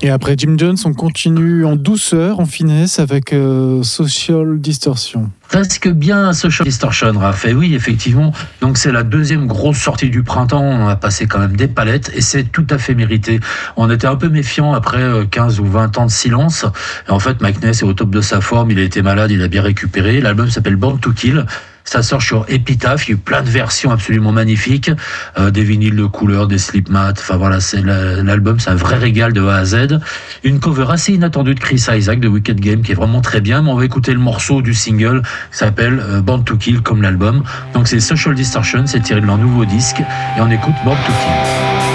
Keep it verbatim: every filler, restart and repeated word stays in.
Et après Jim Jones, on continue en douceur, en finesse, avec euh, Social Distortion. Presque bien Social Distortion, Raph. Et oui, effectivement. Donc c'est la deuxième grosse sortie du printemps. On a passé quand même des palettes et c'est tout à fait mérité. On était un peu méfiant après quinze ou vingt ans de silence. Et en fait, Mike Ness est au top de sa forme. Il a été malade, il a bien récupéré. L'album s'appelle Born to Kill. Ça sort sur Epitaph, il y a eu plein de versions absolument magnifiques, euh, des vinyles de couleur, des slip mats, enfin voilà, c'est l'album, c'est un vrai régal de A à Z. Une cover assez inattendue de Chris Isaak de Wicked Game qui est vraiment très bien, mais on va écouter le morceau du single qui s'appelle euh, Born to Kill comme l'album. Donc c'est Social Distortion, c'est tiré de leur nouveau disque et on écoute Born to Kill.